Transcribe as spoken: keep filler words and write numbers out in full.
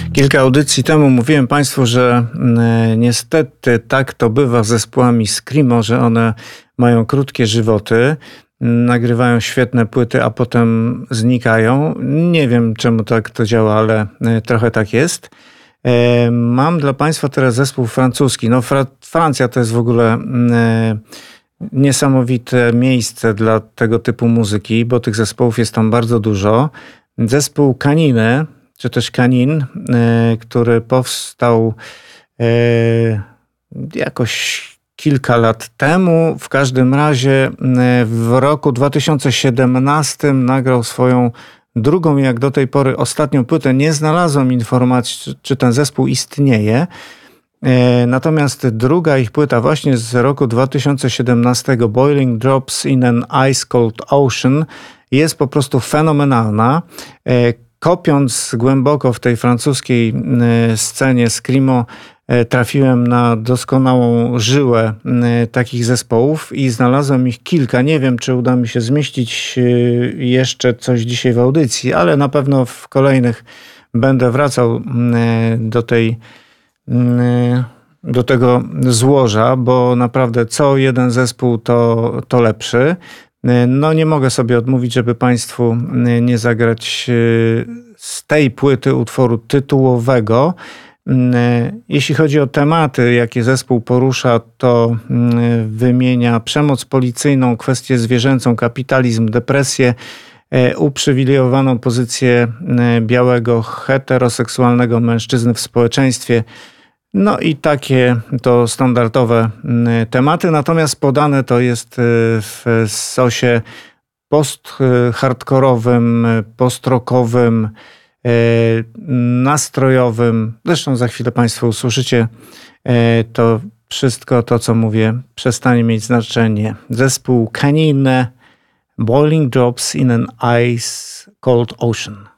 Kilka audycji temu mówiłem Państwu, że e, niestety tak to bywa z zespołami screamo, że one mają krótkie żywoty, nagrywają świetne płyty, a potem znikają. Nie wiem, czemu tak to działa, ale e, trochę tak jest. E, mam dla Państwa teraz zespół francuski. No, Fra- Francja to jest w ogóle e, niesamowite miejsce dla tego typu muzyki, bo tych zespołów jest tam bardzo dużo. Zespół Canine, czy też Canin, który powstał jakoś kilka lat temu. W każdym razie w roku dwa tysiące siedemnastym nagrał swoją drugą, jak do tej pory ostatnią płytę. Nie znalazłem informacji, czy ten zespół istnieje. Natomiast druga ich płyta właśnie z roku dwa tysiące siedemnastego, Boiling Drops in an Ice Cold Ocean, jest po prostu fenomenalna. Kopiąc głęboko w tej francuskiej scenie screamo, trafiłem na doskonałą żyłę takich zespołów i znalazłem ich kilka. Nie wiem, czy uda mi się zmieścić jeszcze coś dzisiaj w audycji, ale na pewno w kolejnych będę wracał do tej, do tego złoża, bo naprawdę co jeden zespół to, to lepszy. No nie mogę sobie odmówić, żeby Państwu nie zagrać z tej płyty utworu tytułowego. Jeśli chodzi o tematy, jakie zespół porusza, to wymienia przemoc policyjną, kwestię zwierzęcą, kapitalizm, depresję, uprzywilejowaną pozycję białego, heteroseksualnego mężczyzny w społeczeństwie. No i takie to standardowe tematy, natomiast podane to jest w sosie post-hardkorowym, post-rockowym, nastrojowym. Zresztą za chwilę Państwo usłyszycie, to wszystko to, co mówię, przestanie mieć znaczenie. Zespół Canine, Boiling Drops in an Ice Cold Ocean.